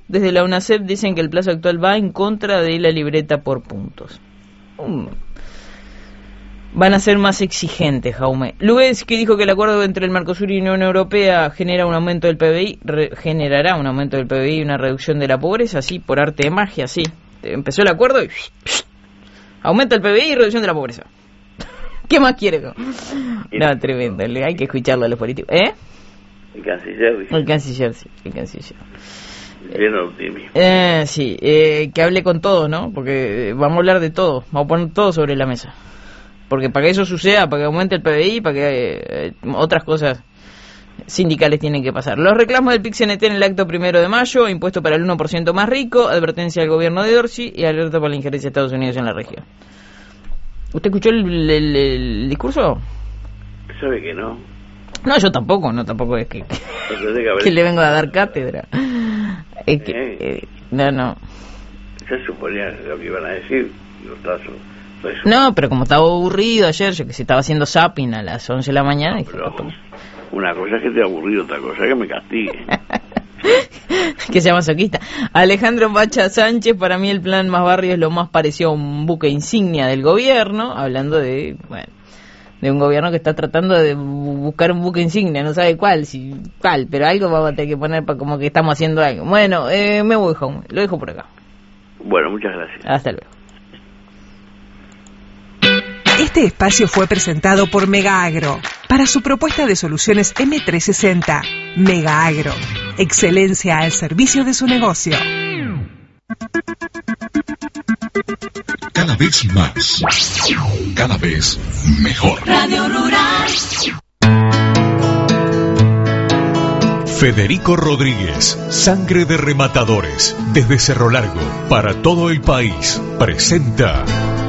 desde la UNACEP dicen que el plazo actual va en contra de la libreta por puntos. Van a ser más exigentes, Jaume. Lubetzky dijo que el acuerdo entre el Mercosur y la Unión Europea generará un aumento del PBI y una reducción de la pobreza, así, por arte de magia, sí. Empezó el acuerdo y aumenta el PBI y reducción de la pobreza. ¿Qué más quiere? No, tremendo, hay que escucharlo a los políticos. El canciller. El canciller, sí, el canciller. Lleno de optimismo. Sí, que hable con todos, ¿no? Porque vamos a hablar de todo, vamos a poner todo sobre la mesa. Porque para que eso suceda, para que aumente el PBI, para que otras cosas sindicales tienen que pasar. Los reclamos del PIC-CNT en el acto 1 de mayo, impuesto para el 1% más rico, advertencia del gobierno de Dorsey y alerta por la injerencia de Estados Unidos en la región. ¿Usted escuchó el discurso? ¿Sabe que no? No, yo tampoco es que le vengo a dar cátedra. Es que, no. Ya suponía lo que iban a decir, los tazos. No, pero como estaba aburrido ayer, yo que se estaba haciendo zapping a las 11 de la mañana. Una cosa es que esté aburrido, otra cosa es que me castigue. Que sea masoquista. Alejandro Bacha Sánchez, para mí el plan Más Barrio es lo más parecido a un buque insignia del gobierno, hablando de un gobierno que está tratando de buscar un buque insignia, no sabe cuál, pero algo vamos a tener que poner para como que estamos haciendo algo. Bueno, me voy, Jaume, lo dejo por acá. Bueno, muchas gracias. Hasta luego. Este espacio fue presentado por Mega Agro para su propuesta de soluciones M360. Mega Agro, excelencia al servicio de su negocio. Cada vez más, cada vez mejor. Radio Rural. Federico Rodríguez, Sangre de Rematadores, desde Cerro Largo, para todo el país, presenta